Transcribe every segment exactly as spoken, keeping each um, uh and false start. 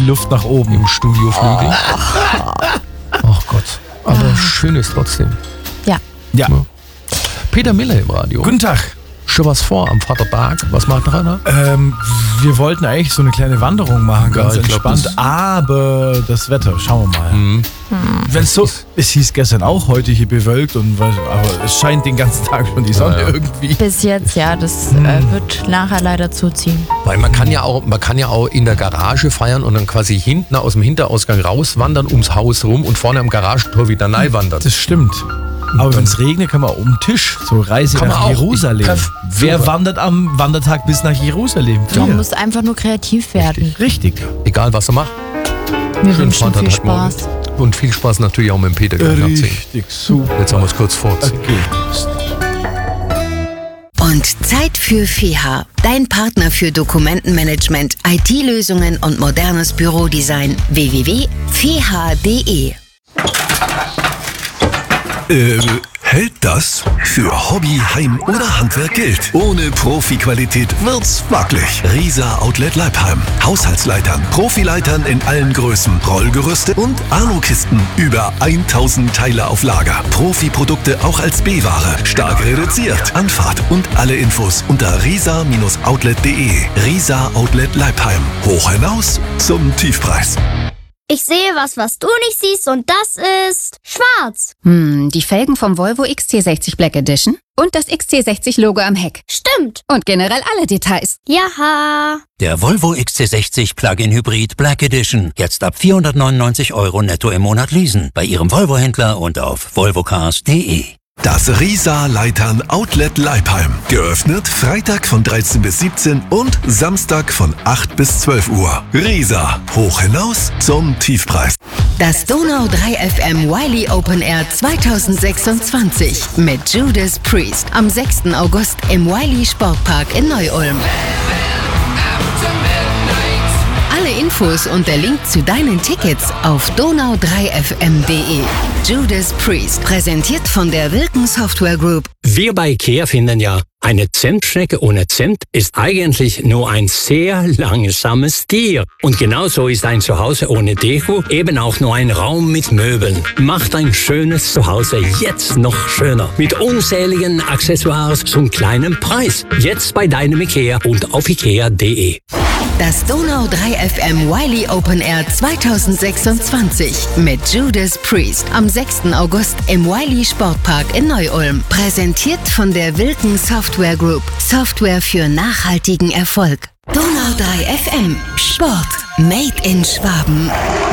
Luft nach oben. Im Studioflügel. Ach Gott. Aber schön ist trotzdem. Ja. Ja. Peter Miller im Radio. Guten Tag. Schon was vor am Vatertag? Was macht einer? Ähm, wir wollten eigentlich so eine kleine Wanderung machen, Ja, ganz ich glaub, entspannt, das- aber das Wetter, schauen wir mal. Mhm. Wenn's so, es hieß gestern auch heute hier bewölkt, und was- aber es scheint den ganzen Tag schon die Sonne Ja, ja. irgendwie. Bis jetzt, ja, das äh, wird nachher leider zuziehen. Weil man kann ja auch, man kann ja auch in der Garage feiern und dann quasi hinten aus dem Hinterausgang rauswandern ums Haus rum und vorne am Garagentor wieder rein wandern. Das stimmt. Aber wenn es regnet, kann man um den Tisch, so Reise Kann man nach auch. Jerusalem. Perf- Wer super. wandert am Wandertag bis nach Jerusalem? Man Wir. muss einfach nur kreativ werden. Richtig. Egal was er macht. Wir Schönen wünschen viel Vatertagmorgen. Spaß. Und viel Spaß natürlich auch mit dem Peter gleich nachziehen. Richtig, super. Jetzt haben wir es kurz vor. Okay. Und Zeit für F E H A, dein Partner für Dokumentenmanagement, I T-Lösungen und modernes Bürodesign. w w w punkt f e h a punkt d e Äh, hält das? Für Hobby, Heim oder Handwerk gilt. Ohne Profi-Qualität wird's wackelig. Riesa Outlet Leipheim. Haushaltsleitern, Profileitern in allen Größen, Rollgerüste und Alukisten. Über tausend Teile auf Lager. Profi-Produkte auch als B-Ware. Stark reduziert. Anfahrt und alle Infos unter riesa Outlet punkt d e. Riesa Outlet Leipheim. Hoch hinaus zum Tiefpreis. Ich sehe was, was du nicht siehst, und das ist schwarz. Hm, die Felgen vom Volvo X C sechzig Black Edition und das X C sechzig Logo am Heck. Stimmt. Und generell alle Details. Jaha. Der Volvo X C sechzig Plug-in Hybrid Black Edition. Jetzt ab vierhundertneunundneunzig Euro netto im Monat leasen. Bei Ihrem Volvo-Händler und auf volvocars punkt d e. Das Riesa Leitern Outlet Leipheim. Geöffnet Freitag von dreizehn bis siebzehn und Samstag von acht bis zwölf Uhr. Riesa. Hoch hinaus zum Tiefpreis. Das Donau drei F M Wiley Open Air zweitausendsechsundzwanzig mit Judas Priest am sechsten August im Wiley Sportpark in Neu-Ulm. Alle Infos und der Link zu deinen Tickets auf donau drei f m punkt d e. Judas Priest, präsentiert von der Wilken Software Group. Wir bei IKEA finden ja, eine Zentschnecke ohne Cent ist eigentlich nur ein sehr langsames Tier. Und genauso ist ein Zuhause ohne Deko eben auch nur ein Raum mit Möbeln. Macht ein schönes Zuhause jetzt noch schöner. Mit unzähligen Accessoires zum kleinen Preis. Jetzt bei deinem IKEA und auf ikea punkt d e. Das Donau drei F M Wiley Open Air zweitausendsechsundzwanzig mit Judas Priest am sechsten August im Wiley Sportpark in Neu-Ulm. Präsentiert von der Wilken Software Group. Software für nachhaltigen Erfolg. Donau drei F M. Sport. Made in Schwaben.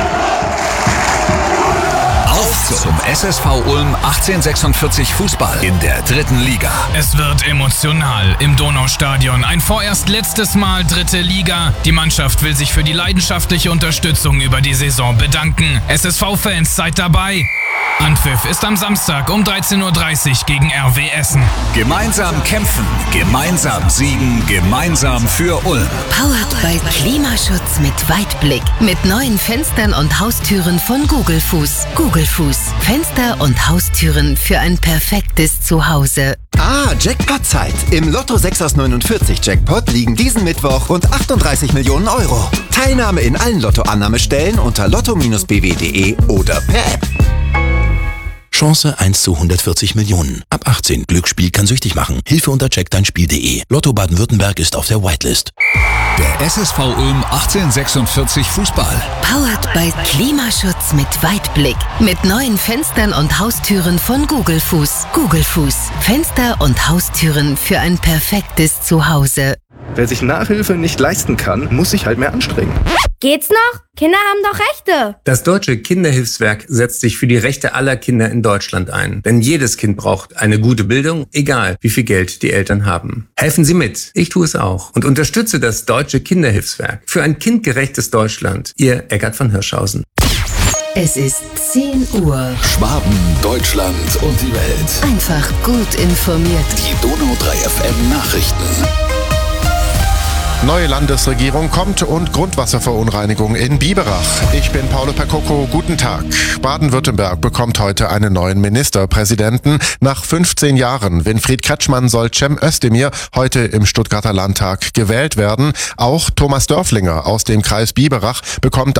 Auf zum S S V Ulm achtzehnhundertsechsundvierzig Fußball in der dritten Liga. Es wird emotional im Donaustadion. Ein vorerst letztes Mal dritte Liga. Die Mannschaft will sich für die leidenschaftliche Unterstützung über die Saison bedanken. S S V-Fans, seid dabei. Anpfiff ist am Samstag um dreizehn Uhr dreißig gegen R W Essen. Gemeinsam kämpfen, gemeinsam siegen, gemeinsam für Ulm. Powered by Klimaschutz mit Weitblick. Mit neuen Fenstern und Haustüren von Google Fuß. Google Fuß. Fenster und Haustüren für ein perfektes Zuhause. Ah, Jackpot-Zeit. Im Lotto sechs aus neunundvierzig Jackpot liegen diesen Mittwoch rund achtunddreißig Millionen Euro. Teilnahme in allen Lottoannahmestellen unter lotto Bindestrich b w punkt d e oder per App. Chance eins zu hundertvierzig Millionen. Ab achtzehn. Glücksspiel kann süchtig machen. Hilfe unter check dein Spiel punkt d e. Lotto Baden-Württemberg ist auf der Whitelist. Der S S V Ulm achtzehnhundertsechsundvierzig Fußball. Powered by Klimaschutz mit Weitblick. Mit neuen Fenstern und Haustüren von Google Fuß. Google Fuß. Fenster und Haustüren für ein perfektes Zuhause. Wer sich Nachhilfe nicht leisten kann, muss sich halt mehr anstrengen. Geht's noch? Kinder haben doch Rechte. Das Deutsche Kinderhilfswerk setzt sich für die Rechte aller Kinder in Deutschland ein. Denn jedes Kind braucht eine gute Bildung, egal wie viel Geld die Eltern haben. Helfen Sie mit. Ich tue es auch. Und unterstütze das Deutsche Kinderhilfswerk für ein kindgerechtes Deutschland. Ihr Eckart von Hirschhausen. Es ist zehn Uhr. Schwaben, Deutschland und die Welt. Einfach gut informiert. Die Donau drei F M Nachrichten. Neue Landesregierung kommt und Grundwasserverunreinigung in Biberach. Ich bin Paolo Percoco, guten Tag. Baden-Württemberg bekommt heute einen neuen Ministerpräsidenten. Nach fünfzehn Jahren Winfried Kretschmann soll Cem Özdemir heute im Stuttgarter Landtag gewählt werden. Auch Thomas Dörflinger aus dem Kreis Biberach bekommt